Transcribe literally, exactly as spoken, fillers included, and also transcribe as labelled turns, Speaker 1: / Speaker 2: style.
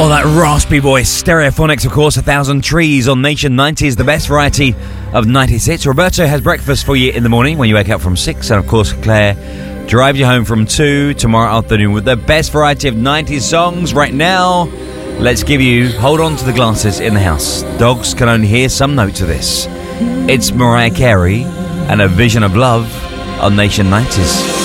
Speaker 1: Oh, that raspy voice. Stereophonics, of course. A Thousand Trees on Nation nineties, the best variety of nineties hits. Roberto has breakfast for you in the morning when you wake up from six. And, of course, Claire drives you home from two tomorrow afternoon with the best variety of nineties songs. Right now, let's give you Hold On to the Glasses in the House. Dogs can only hear some notes of this. It's Mariah Carey and A Vision of Love on Nation nineties.